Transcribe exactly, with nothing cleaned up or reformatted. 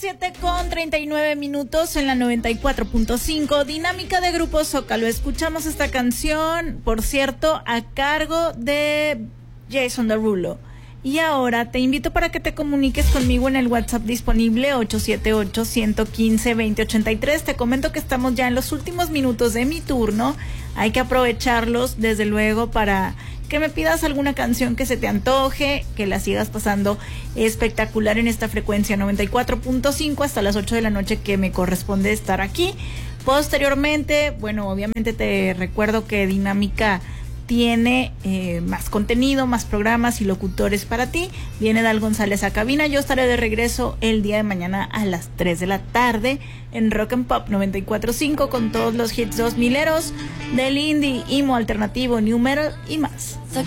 siete con treinta y nueve minutos en la noventa y cuatro punto cinco, dinámica de Grupo Zócalo. Escuchamos esta canción, por cierto, a cargo de Jason Derulo. Y ahora te invito para que te comuniques conmigo en el WhatsApp disponible ocho siete ocho, uno uno cinco, dos cero ocho tres. Te comento que estamos ya en los últimos minutos de mi turno. Hay que aprovecharlos, desde luego, para que me pidas alguna canción que se te antoje, que la sigas pasando espectacular en esta frecuencia noventa y cuatro punto cinco hasta las ocho de la noche, que me corresponde estar aquí. Posteriormente, bueno, obviamente te recuerdo que Dinámica tiene eh, más contenido, más programas y locutores para ti. Viene Dal González a cabina. Yo estaré de regreso el día de mañana a las tres de la tarde en Rock and Pop noventa y cuatro punto cinco con todos los hits dos mileros del indie, emo, alternativo, new metal y más.